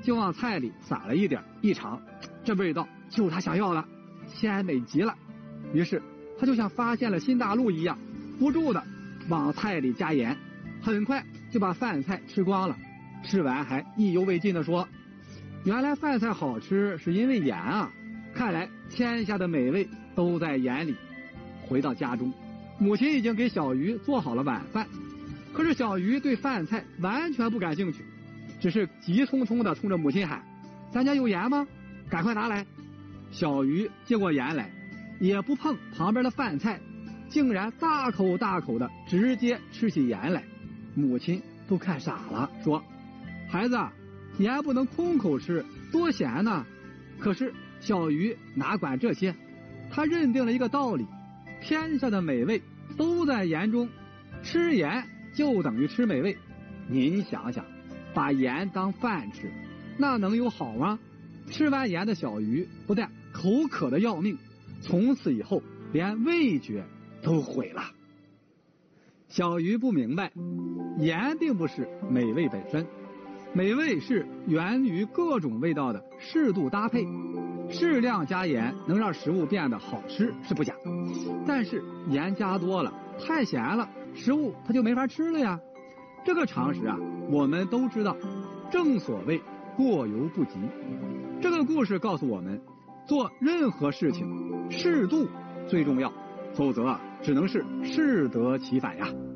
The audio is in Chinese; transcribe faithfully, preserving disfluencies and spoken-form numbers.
就往菜里撒了一点，一尝，这味道就是他想要的，鲜美极了。于是他就像发现了新大陆一样，不住的往菜里加盐，很快就把饭菜吃光了。吃完还意犹未尽的说，原来饭菜好吃是因为盐啊，看来天下的美味都在盐里。回到家中，母亲已经给小鱼做好了晚饭，可是小鱼对饭菜完全不感兴趣，只是急匆匆的冲着母亲喊，咱家有盐吗？赶快拿来。小鱼接过盐来，也不碰旁边的饭菜，竟然大口大口的直接吃起盐来。母亲都看傻了，说，孩子，盐不能空口吃，多咸呢。可是小鱼哪管这些，他认定了一个道理，天下的美味都在盐中，吃盐就等于吃美味。您想想，把盐当饭吃，那能有好吗？吃完盐的小鱼不但口渴的要命，从此以后连味觉都毁了。小鱼不明白，盐并不是美味本身，美味是源于各种味道的适度搭配，适量加盐能让食物变得好吃是不假，但是盐加多了太咸了，食物它就没法吃了呀。这个常识啊，我们都知道，正所谓过犹不及。这个故事告诉我们，做任何事情适度最重要，否则只能是适得其反呀。